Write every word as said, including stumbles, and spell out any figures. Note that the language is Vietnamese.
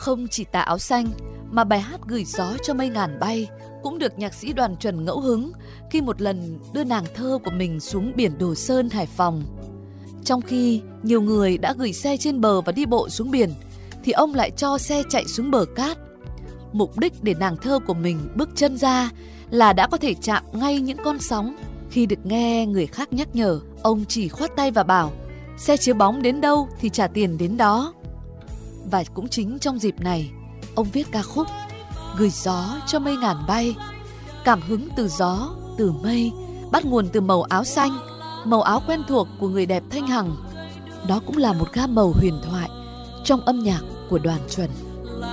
Không chỉ tà áo xanh mà bài hát Gửi gió cho mây ngàn bay cũng được nhạc sĩ Đoàn Chuẩn ngẫu hứng khi một lần đưa nàng thơ của mình xuống biển Đồ Sơn, Hải Phòng. Trong khi nhiều người đã gửi xe trên bờ và đi bộ xuống biển, thì ông lại cho xe chạy xuống bờ cát. Mục đích để nàng thơ của mình bước chân ra là đã có thể chạm ngay những con sóng. Khi được nghe người khác nhắc nhở, ông chỉ khoát tay và bảo xe chiếu bóng đến đâu thì trả tiền đến đó. Và cũng chính trong dịp này, ông viết ca khúc Gửi gió cho mây ngàn bay. Cảm hứng từ gió, từ mây, bắt nguồn từ màu áo xanh, màu áo quen thuộc của người đẹp Thanh Hằng. Đó cũng là một gam màu huyền thoại trong âm nhạc của Đoàn Chuẩn.